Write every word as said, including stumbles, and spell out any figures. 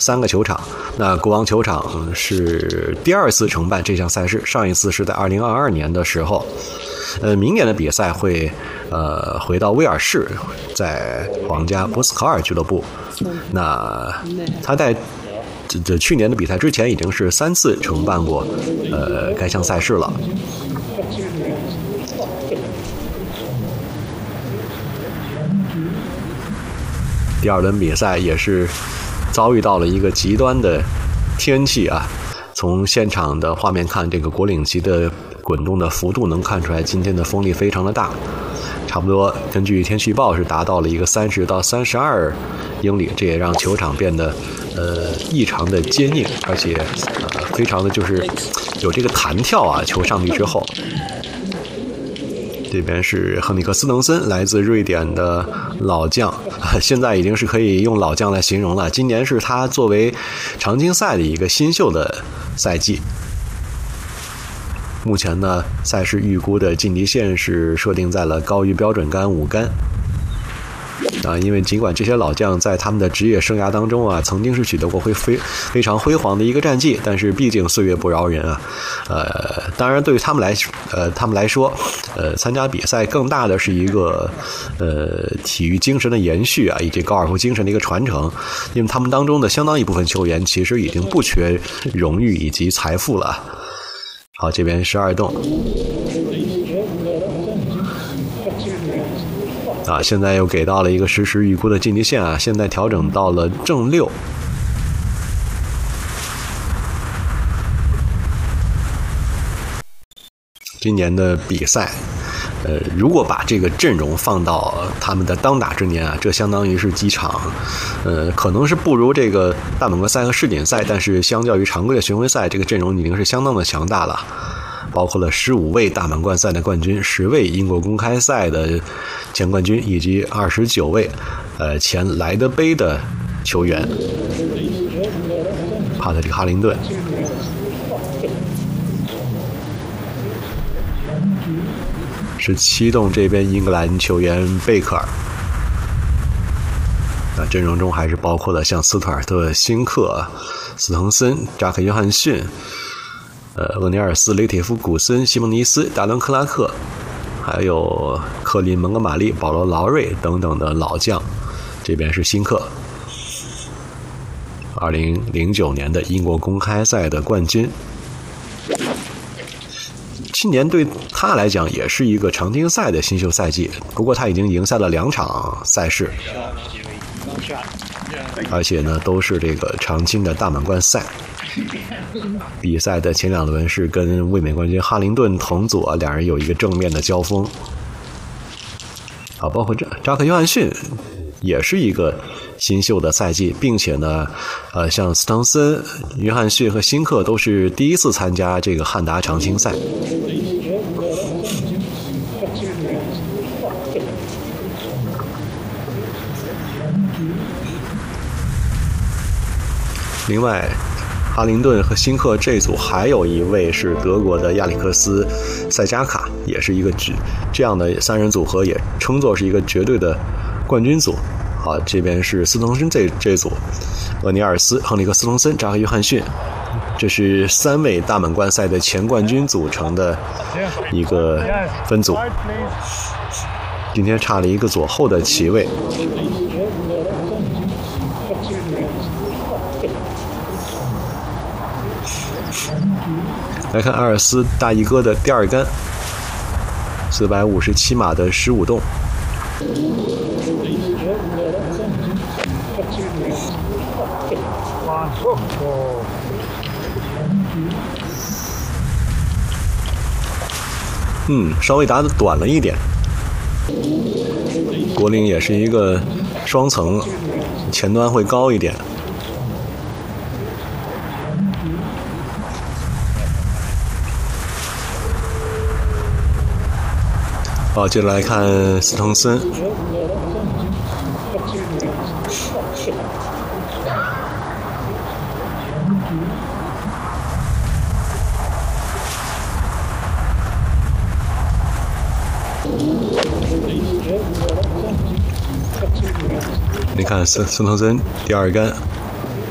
三个球场。那国王球场是第二次承办这项赛事，上一次是在二零二二年的时候。呃，明年的比赛会呃回到威尔士，在皇家波斯考尔俱乐部。那他在这这去年的比赛之前已经是三次承办过呃该项赛事了。第二轮比赛也是遭遇到了一个极端的天气啊，从现场的画面看，这个国领旗的滚动的幅度能看出来，今天的风力非常的大，差不多根据天气预报是达到了一个三十到三十二英里，这也让球场变得呃异常的坚硬，而且呃非常的就是有这个弹跳啊，球上去之后。这边是亨利克斯滕森，来自瑞典的老将，现在已经是可以用老将来形容了。今年是他作为常青赛的一个新秀的赛季。目前呢，赛事预估的晋级线是设定在了高于标准杆五杆。啊，因为尽管这些老将在他们的职业生涯当中啊，曾经是取得过非非非常辉煌的一个战绩，但是毕竟岁月不饶人啊。呃，当然对于他们来呃他们来说，呃，参加比赛更大的是一个呃体育精神的延续啊，以及高尔夫精神的一个传承。因为他们当中的相当一部分球员其实已经不缺荣誉以及财富了。好，这边十二洞。啊，现在又给到了一个实时预估的晋级线啊，现在调整到了正六。今年的比赛，呃，如果把这个阵容放到他们的当打之年啊，这相当于是几场，呃，可能是不如这个大满贯赛和世锦赛，但是相较于常规的巡回赛，这个阵容已经是相当的强大了。包括了十五位大满贯赛的冠军，十位英国公开赛的前冠军，以及二十九位呃前莱德杯的球员。帕特里克·哈林顿，是七洞这边英格兰球员贝克尔。那阵容中还是包括了像斯图尔特、辛克、斯滕森、扎克·约翰逊。呃，厄尼尔斯、雷铁夫、古森、西蒙尼斯、达伦·克拉克，还有克林·蒙哥马利、保罗·劳瑞等等的老将。这边是辛克，二零零九年的英国公开赛的冠军。今年对他来讲也是一个常青赛的新秀赛季，不过他已经赢下了两场赛事，而且呢都是这个常青的大满贯赛。比赛的前两轮是跟卫冕冠军哈林顿同组啊，两人有一个正面的交锋。啊，包括扎扎克·约翰逊也是一个新秀的赛季，并且呢，呃，像斯滕森、约翰逊和辛克都是第一次参加这个汉达常青赛。另外，哈林顿和辛克这组还有一位是德国的亚历克斯·塞加卡，也是一个这样的三人组合，也称作是一个绝对的冠军组。好，这边是斯滕森这这组，厄尼尔斯、亨利克斯滕森、扎克·约翰逊，这是三位大满贯赛的前冠军组成的一个分组。今天差了一个左后的旗位。来看阿尔斯大衣哥的第二杆，四百五十七码的十五洞。嗯，稍微打得短了一点。国岭也是一个双层，前端会高一点。好，接着来看斯滕森。你看斯斯滕森第二杆